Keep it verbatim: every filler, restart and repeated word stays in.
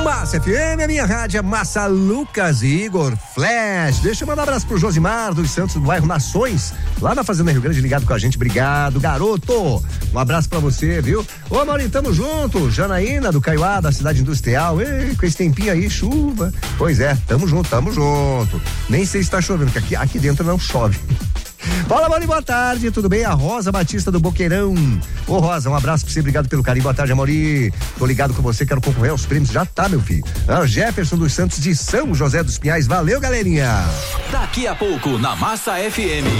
Massa F M, a minha rádio é Massa. Lucas e Igor Flash. Deixa eu mandar um abraço pro Josimar dos Santos, do bairro Nações, lá na Fazenda Rio Grande, ligado com a gente. Obrigado, garoto. Um abraço pra você, viu? Ô, Maurinho, tamo junto. Janaína do Caiuá, da cidade industrial. Ei, com esse tempinho aí, chuva. Pois é, tamo junto, tamo junto. Nem sei se tá chovendo, porque aqui, aqui dentro não chove. Fala, Mauri, boa tarde, tudo bem? A Rosa Batista do Boqueirão. Ô, Rosa, um abraço pra você, obrigado pelo carinho. Boa tarde, Mauri. Tô ligado com você, quero concorrer aos prêmios. Já tá, meu filho. Ah, Jefferson dos Santos de São José dos Pinhais. Valeu, galerinha. Daqui a pouco, na Massa F M.